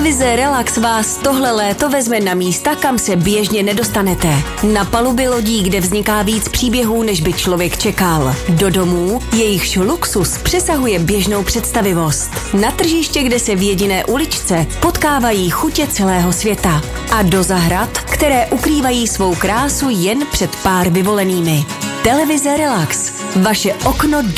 Televize Relax vás tohle léto vezme na místa, kam se běžně nedostanete. Na paluby lodí, kde vzniká víc příběhů, než by člověk čekal. Do domů, jejichž luxus přesahuje běžnou představivost. Na tržiště, kde se v jediné uličce potkávají chutě celého světa. A do zahrad, které ukrývají svou krásu jen před pár vyvolenými. Televize Relax. Vaše okno do